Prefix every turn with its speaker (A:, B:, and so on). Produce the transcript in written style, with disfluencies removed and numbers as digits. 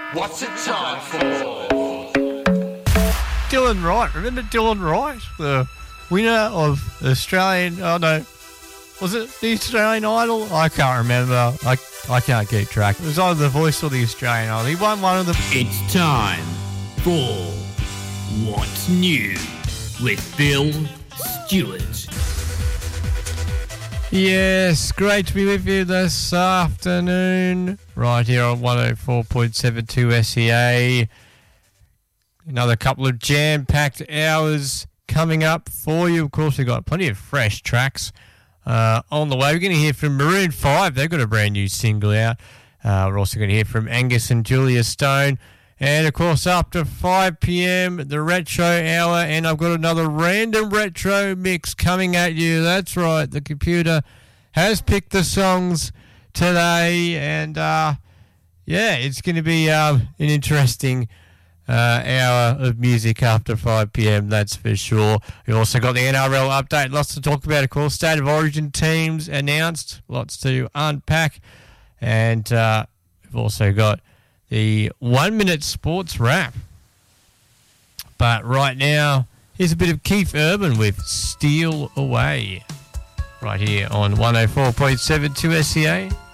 A: What's it time for?
B: Dylan Wright. Remember Dylan Wright? The winner of the Australian... Oh, no. Was it the Australian Idol? I can't remember. I can't keep track. It was either The Voice or the Australian Idol. He won one of the...
C: It's time for What's New with Bill Stewart.
B: Yes, great to be with you this afternoon. Right here on 104.72 SEA. Another couple of jam-packed hours coming up for you. Of course, we've got plenty of fresh tracks on the way. We're going to hear from Maroon 5. They've got a brand new single out. We're also going to hear from Angus and Julia Stone. And, of course, after 5 p.m, the Retro Hour. And I've got another random retro mix coming at you. That's right. The computer has picked the songs today. And, it's going to be an interesting hour of music after 5 p.m, that's for sure. We've also got the NRL update. Lots to talk about, of course. State of Origin teams announced. Lots to unpack. And we've also got the 1 minute sports wrap. But right now, here's a bit of Keith Urban with Steal Away. Right here on 104.72 SEA.